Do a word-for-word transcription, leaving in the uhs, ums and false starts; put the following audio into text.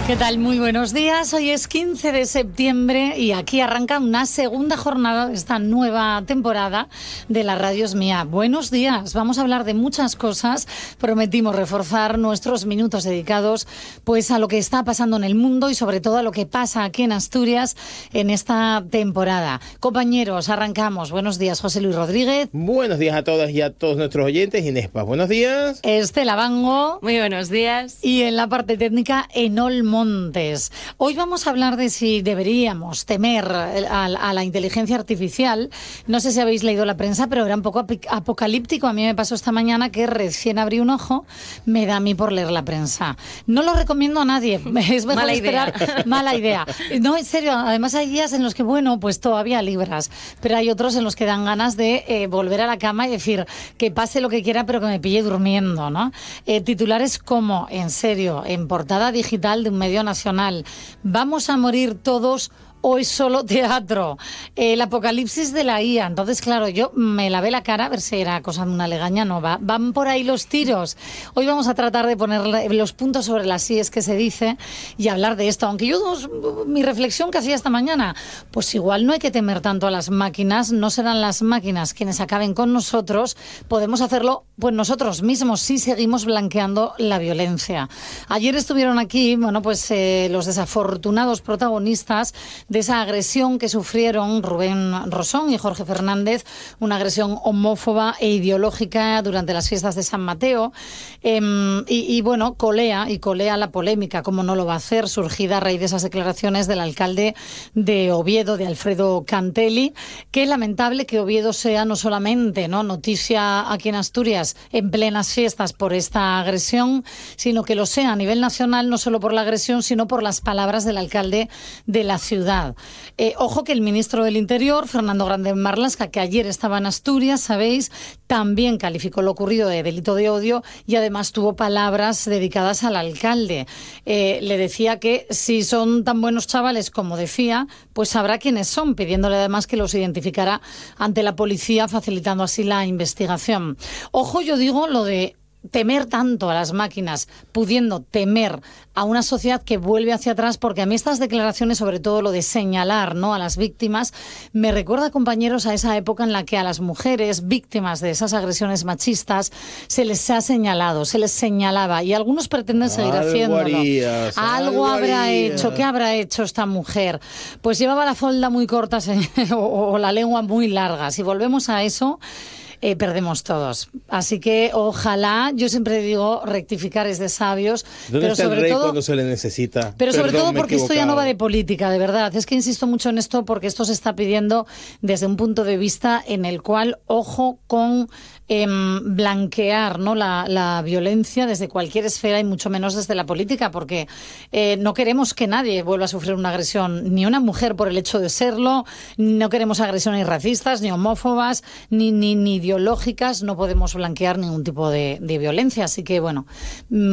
¿Qué tal? Muy buenos días. Hoy es quince de septiembre y aquí arranca una segunda jornada de esta nueva temporada de La Radio es Mía. Buenos días. Vamos a hablar de muchas cosas. Prometimos reforzar nuestros minutos dedicados pues a lo que está pasando en el mundo y sobre todo a lo que pasa aquí en Asturias en esta temporada. Compañeros, arrancamos. Buenos días, José Luis Rodríguez. Buenos días a todas y a todos nuestros oyentes. Inés Paz, buenos días. Estela Bango. Muy buenos días. Y en la parte técnica, Enol Montes. Hoy vamos a hablar de si deberíamos temer a, a la inteligencia artificial. No sé si habéis leído la prensa, pero era un poco apocalíptico. A mí me pasó esta mañana que recién abrí un ojo, me da a mí por leer la prensa. No lo recomiendo a nadie. Es mejor Mala esperar. idea. Mala idea. No, en serio. Además hay días en los que, bueno, pues todavía libras, pero hay otros en los que dan ganas de eh, volver a la cama y decir que pase lo que quiera, pero que me pille durmiendo, ¿no? Eh, titulares como, en serio, en portada digital de un medio nacional, ¿vamos a morir todos o es solo teatro? El apocalipsis de la I A. Entonces, claro, yo me lavé la cara a ver si era cosa de una legaña. No, va, van por ahí los tiros. Hoy vamos a tratar de poner los puntos sobre las íes que se dice y hablar de esto. Aunque yo, mi reflexión que hacía esta mañana, pues igual no hay que temer tanto a las máquinas, no serán las máquinas quienes acaben con nosotros, podemos hacerlo pues nosotros mismos si seguimos blanqueando la violencia. Ayer estuvieron aquí, bueno, pues eh, los desafortunados protagonistas de esa agresión que sufrieron Rubén Rosón y Jorge Fernández, una agresión homófoba e ideológica durante las fiestas de San Mateo. Eh, y, y bueno, colea y colea la polémica, como no lo va a hacer, surgida a raíz de esas declaraciones del alcalde de Oviedo, de Alfredo Cantelli. Qué lamentable que Oviedo sea no solamente, ¿no?, noticia aquí en Asturias en plenas fiestas por esta agresión, sino que lo sea a nivel nacional, no solo por la agresión, sino por las palabras del alcalde de la ciudad. Eh, ojo que el ministro del Interior, Fernando Grande Marlaska, que ayer estaba en Asturias, sabéis, también calificó lo ocurrido de delito de odio y además tuvo palabras dedicadas al alcalde. Eh, le decía que si son tan buenos chavales como decía, pues sabrá quiénes son, pidiéndole además que los identificara ante la policía, facilitando así la investigación. Ojo, yo digo lo de temer tanto a las máquinas, pudiendo temer a una sociedad que vuelve hacia atrás, porque a mí estas declaraciones, sobre todo lo de señalar, ¿no?, a las víctimas, me recuerda, compañeros, a esa época en la que a las mujeres víctimas de esas agresiones machistas se les ha señalado, se les señalaba, y algunos pretenden seguir Algo haciéndolo. harías, algo algo habrá harías. hecho. ¿Qué habrá hecho esta mujer? Pues llevaba la falda muy corta o, o la lengua muy larga. Si volvemos a eso, Eh, perdemos todos. Así que ojalá, yo siempre digo, rectificar es de sabios. ¿Dónde pero está sobre el rey todo, cuando se le necesita? Pero sobre Perdón, todo me he porque esto ya no va de equivocado. política, de verdad. Es que insisto mucho en esto porque esto se está pidiendo desde un punto de vista en el cual, ojo con eh, blanquear, ¿no?, la, la violencia desde cualquier esfera y mucho menos desde la política, porque eh, no queremos que nadie vuelva a sufrir una agresión, ni una mujer por el hecho de serlo, no queremos agresiones racistas, ni homófobas, ni, ni, ni ideológicas. No podemos blanquear ningún tipo de, de violencia. Así que, bueno,